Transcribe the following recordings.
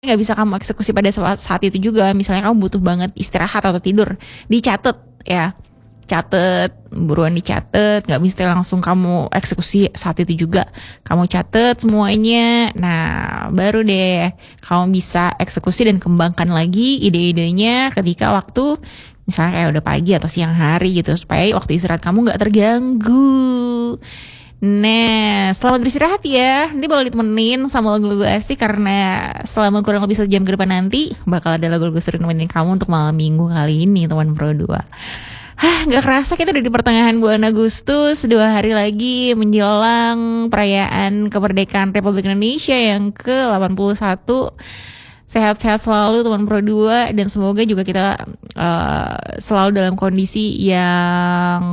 nggak bisa kamu eksekusi pada saat itu juga. Misalnya kamu butuh banget istirahat atau tidur, dicatat ya, catet, buruan dicatat, nggak bisa langsung kamu eksekusi saat itu juga. Kamu catet semuanya, nah baru deh kamu bisa eksekusi dan kembangkan lagi ide-idenya ketika waktu misalnya kayak udah pagi atau siang hari gitu, supaya waktu istirahat kamu nggak terganggu. Nah, selamat beristirahat ya. Nanti bakal ditemenin sama lagu-lagu asik, karena selama kurang lebih sejam ke depan nanti bakal ada lagu-lagu seru nemenin kamu untuk malam minggu kali ini, teman Pro 2. Gak kerasa kita udah di pertengahan bulan Agustus, 2 hari lagi menjelang perayaan kemerdekaan Republik Indonesia yang ke-81. Sehat-sehat selalu teman Pro 2, dan semoga juga kita selalu dalam kondisi yang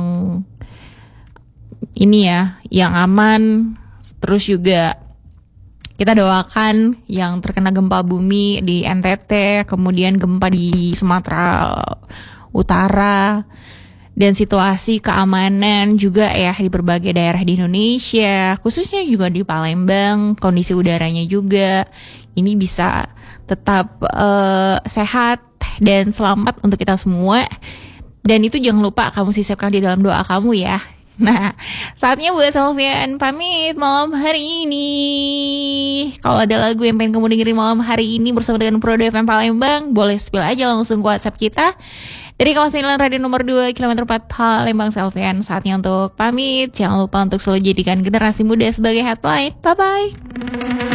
ini ya, yang aman. Terus juga kita doakan yang terkena gempa bumi di NTT, kemudian gempa di Sumatera Utara, dan situasi keamanan juga ya di berbagai daerah di Indonesia, khususnya juga di Palembang, kondisi udaranya juga ini bisa tetap sehat dan selamat untuk kita semua. Dan itu jangan lupa kamu sisipkan di dalam doa kamu ya. Nah, saatnya buat Selvian pamit malam hari ini. Kalau ada lagu yang pengen kamu dengerin malam hari ini bersama dengan Pro 2 FM Palembang, boleh spill aja langsung ke WhatsApp kita dari kawasan radio nomor 2 kilometer 4 Palembang. Selvian, saatnya untuk pamit. Jangan lupa untuk selalu jadikan generasi muda sebagai headline. Bye-bye.